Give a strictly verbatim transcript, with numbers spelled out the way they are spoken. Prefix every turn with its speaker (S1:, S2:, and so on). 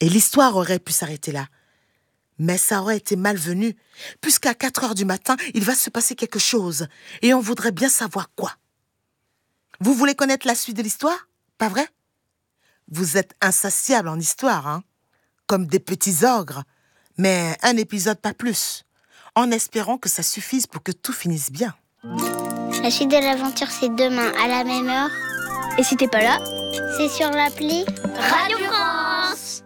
S1: Et l'histoire aurait pu s'arrêter là. Mais ça aurait été malvenu, puisqu'à quatre heures du matin, il va se passer quelque chose, et on voudrait bien savoir quoi. Vous voulez connaître la suite de l'histoire, pas vrai? Vous êtes insatiable en histoire, hein? Comme des petits ogres, mais un épisode pas plus, en espérant que ça suffise pour que tout finisse bien.
S2: La suite de l'aventure, c'est demain à la même heure.
S3: Et si t'es pas là,
S2: c'est sur l'appli
S3: Radio